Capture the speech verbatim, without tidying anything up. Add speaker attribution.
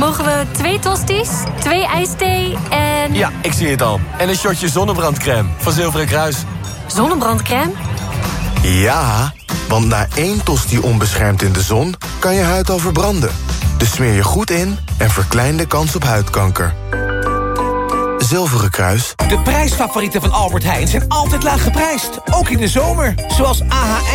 Speaker 1: Mogen we twee tosties, twee ijsthee en...
Speaker 2: Ja, ik zie het al. En een shotje zonnebrandcrème van Zilveren Kruis.
Speaker 1: Zonnebrandcrème?
Speaker 3: Ja, want na één tosti onbeschermd in de zon kan je huid al verbranden. Dus smeer je goed in en verklein de kans op huidkanker. Zilveren Kruis.
Speaker 4: De prijsfavorieten van Albert Heijn zijn altijd laag geprijsd. Ook in de zomer. Zoals A H